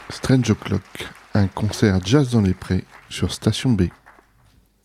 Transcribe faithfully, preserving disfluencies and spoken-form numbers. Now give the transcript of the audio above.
Strange O'Clock, un concert jazz dans les prés sur Station B.